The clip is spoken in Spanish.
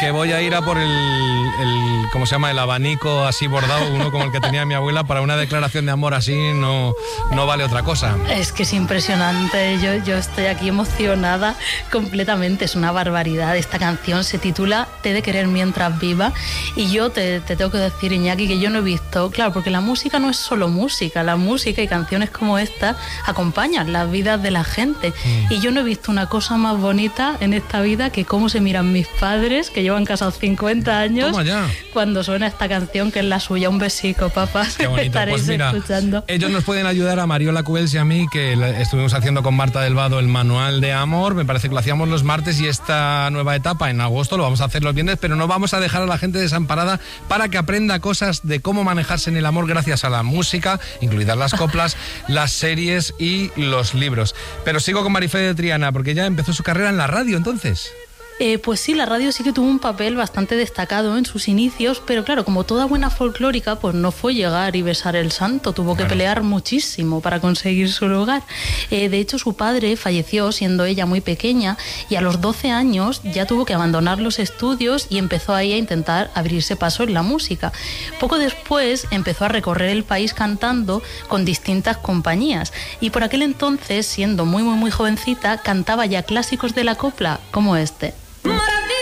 que voy a ir a por ¿cómo se llama? El abanico así bordado, uno como el que tenía mi abuela, para una declaración de amor así no vale otra cosa. Es que es impresionante, yo estoy aquí emocionada completamente, es una barbaridad. Esta canción se titula Te he de querer mientras viva y yo te tengo que decir, Iñaki, que yo no he visto, claro, porque la música no es solo música, la música y canciones como esta acompañan las vidas de la gente y yo no he visto una cosa más bonita en esta vida que cómo se miran mis padres, que llevan casados 50 años, cuando suena esta canción que es la suya. Un besico, papás. Qué bonito. Pues mira, escuchando. Ellos nos pueden ayudar a Mariola Cubels y a mí, que estuvimos haciendo con Marta del Vado el manual de amor. Me parece que lo hacíamos los martes y esta nueva etapa en agosto lo vamos a hacer los viernes, pero no vamos a dejar a la gente desamparada para que aprenda cosas de cómo manejarse en el amor gracias a la música, incluidas las coplas, las series y los libros. Pero sigo con Marifé de Triana, porque ya empezó su carrera en la radio entonces. Pues sí, la radio sí que tuvo un papel bastante destacado en sus inicios, pero claro, como toda buena folclórica, pues no fue llegar y besar el santo, tuvo que pelear muchísimo para conseguir su lugar. De hecho, su padre falleció siendo ella muy pequeña y a los 12 años ya tuvo que abandonar los estudios y empezó ahí a intentar abrirse paso en la música. Poco después empezó a recorrer el país cantando con distintas compañías y por aquel entonces, siendo muy jovencita, cantaba ya clásicos de la copla como este.